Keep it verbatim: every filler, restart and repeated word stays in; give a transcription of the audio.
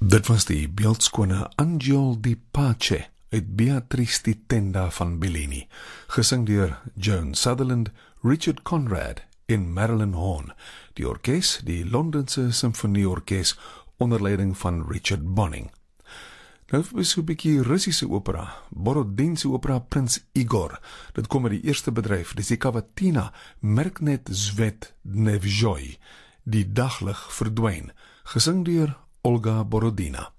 Dit was die beeldskone Angel di Pace uit Beatrice di Tenda van Bellini, gesing deur Joan Sutherland, Richard Conrad en Marilyn Horne, die orkes, die Londense Symfonieorkes onder leiding van Richard Bonning. Nou is so 'n bietjie Russiese opera, Borodinse opera Prins Igor. Dit kom uit die eerste bedryf, dis die Cavatina, Merknet Zvet Dnevzhoi, die daglig verdwyn, gesing deur Olga Borodina.